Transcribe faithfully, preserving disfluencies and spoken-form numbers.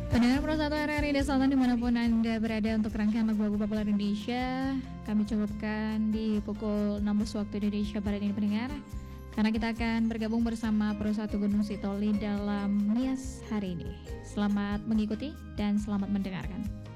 Pendengar Pro satu R R I Selatan dimanapun Anda berada, untuk rangkaian lagu-lagu populer Indonesia kami cukupkan di pukul enam belas waktu Indonesia Barat ini pendengar, karena kita akan bergabung bersama Pro satu Gunung Sitoli dalam Nias hari ini. Selamat mengikuti dan selamat mendengarkan.